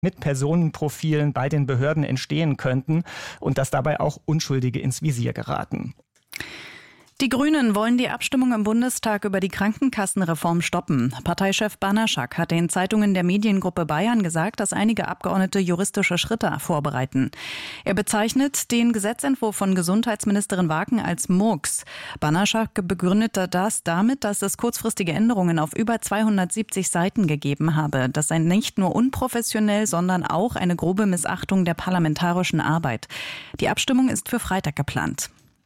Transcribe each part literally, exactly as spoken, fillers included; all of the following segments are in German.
mit Personenprofilen bei den Behörden entstehen könnten und dass dabei auch Unschuldige ins Visier geraten. Die Grünen wollen die Abstimmung im Bundestag über die Krankenkassenreform stoppen. Parteichef Banaschak hat den Zeitungen der Mediengruppe Bayern gesagt, dass einige Abgeordnete juristische Schritte vorbereiten. Er bezeichnet den Gesetzentwurf von Gesundheitsministerin Waken als Murks. Banaschak begründete das damit, dass es kurzfristige Änderungen auf über zweihundertsiebzig Seiten gegeben habe. Das sei nicht nur unprofessionell, sondern auch eine grobe Missachtung der parlamentarischen Arbeit. Die Abstimmung ist für Freitag geplant.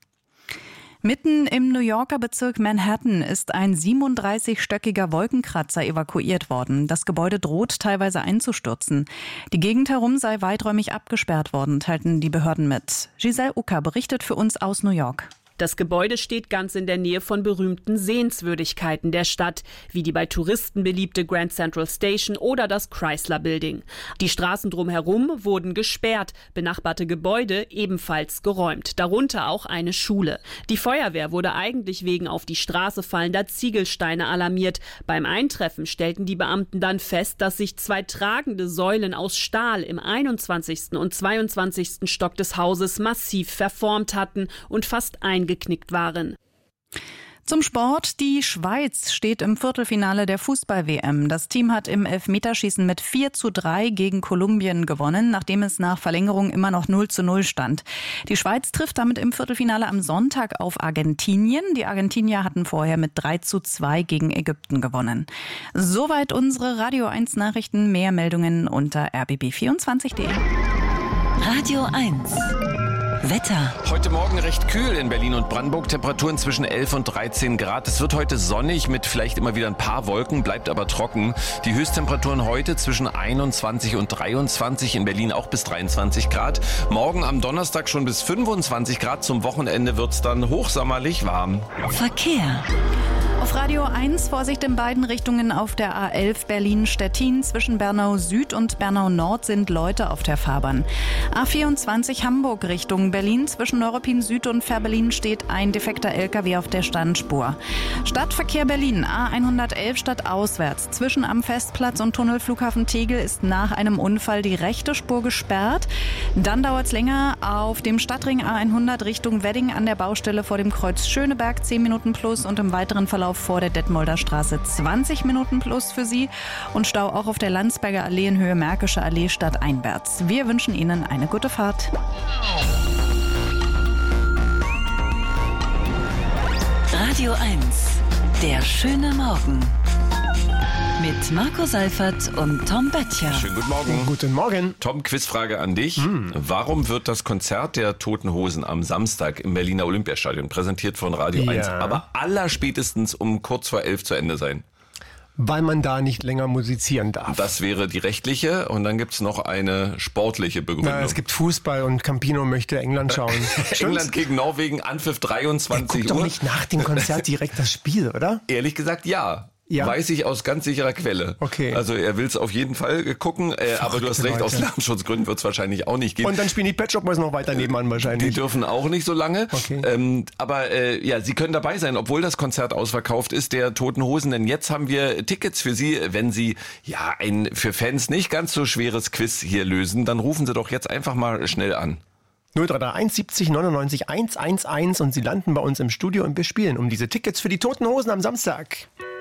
Mitten im New Yorker Bezirk Manhattan ist ein siebenunddreißigstöckiger Wolkenkratzer evakuiert worden. Das Gebäude droht teilweise einzustürzen. Die Gegend herum sei weiträumig abgesperrt worden, teilten die Behörden mit. Giselle Ucker berichtet für uns aus New York. Das Gebäude steht ganz in der Nähe von berühmten Sehenswürdigkeiten der Stadt, wie die bei Touristen beliebte Grand Central Station oder das Chrysler Building. Die Straßen drumherum wurden gesperrt, benachbarte Gebäude ebenfalls geräumt, darunter auch eine Schule. Die Feuerwehr wurde eigentlich wegen auf die Straße fallender Ziegelsteine alarmiert. Beim Eintreffen stellten die Beamten dann fest, dass sich zwei tragende Säulen aus Stahl im einundzwanzigsten und zweiundzwanzigsten Stock des Hauses massiv verformt hatten und fast ein geknickt waren. Zum Sport. Die Schweiz steht im Viertelfinale der Fußball-W M. Das Team hat im Elfmeterschießen mit vier zu drei gegen Kolumbien gewonnen, nachdem es nach Verlängerung immer noch null zu null stand. Die Schweiz trifft damit im Viertelfinale am Sonntag auf Argentinien. Die Argentinier hatten vorher mit drei zu zwei gegen Ägypten gewonnen. Soweit unsere Radio eins Nachrichten. Mehr Meldungen unter r b b vierundzwanzig punkt d e. Radio eins Wetter. Heute Morgen recht kühl in Berlin und Brandenburg. Temperaturen zwischen elf und dreizehn Grad. Es wird heute sonnig mit vielleicht immer wieder ein paar Wolken, bleibt aber trocken. Die Höchsttemperaturen heute zwischen einundzwanzig und dreiundzwanzig, in Berlin auch bis dreiundzwanzig Grad. Morgen am Donnerstag schon bis fünfundzwanzig Grad. Zum Wochenende wird es dann hochsommerlich warm. Verkehr. Auf Radio eins Vorsicht in beiden Richtungen auf der A elf Berlin-Stettin. Zwischen Bernau Süd und Bernau Nord sind Leute auf der Fahrbahn. A vierundzwanzig Hamburg Richtung Berlin. Zwischen Neuruppin Süd und Fährberlin steht ein defekter L K W auf der Standspur. Stadtverkehr Berlin. A hundertelf stadtauswärts. Zwischen am Festplatz und Tunnelflughafen Tegel ist nach einem Unfall die rechte Spur gesperrt. Dann dauert es länger auf dem Stadtring A hundert Richtung Wedding an der Baustelle vor dem Kreuz Schöneberg zehn Minuten plus und im weiteren Verlauf vor der Detmolder Straße zwanzig Minuten plus für Sie und Stau auch auf der Landsberger Allee in Höhe Märkische Allee stadteinwärts. Wir wünschen Ihnen eine gute Fahrt. Radio eins, der schöne Morgen. Mit Marco Seifert und Tom Böttcher. Schönen guten Morgen. Guten Morgen. Tom, Quizfrage an dich. Hm. Warum wird das Konzert der Toten Hosen am Samstag im Berliner Olympiastadion präsentiert von Radio Ja. eins, aber allerspätestens um kurz vor elf zu Ende sein? Weil man da nicht länger musizieren darf. Das wäre die rechtliche und dann gibt's noch eine sportliche Begründung. Na, es gibt Fußball und Campino möchte England schauen. England gegen Norwegen, Anpfiff dreiundzwanzig Guckt Uhr. doch nicht nach dem Konzert direkt das Spiel, oder? Ehrlich gesagt, ja. Ja. Weiß ich aus ganz sicherer Quelle. Okay. Also er will es auf jeden Fall gucken, äh, aber du hast recht, Leute. aus Datenschutzgründen wird es wahrscheinlich auch nicht gehen. Und dann spielen die Pet Shop Boys noch weiter nebenan wahrscheinlich. Die dürfen auch nicht so lange. Okay. Ähm, aber äh, ja, Sie können dabei sein, obwohl das Konzert ausverkauft ist, der Toten Hosen. Denn jetzt haben wir Tickets für Sie, wenn Sie ja ein für Fans nicht ganz so schweres Quiz hier lösen. Dann rufen Sie doch jetzt einfach mal schnell an. null drei drei eins siebzig neunundneunzig hundertelf und Sie landen bei uns im Studio und wir spielen um diese Tickets für die Toten Hosen am Samstag.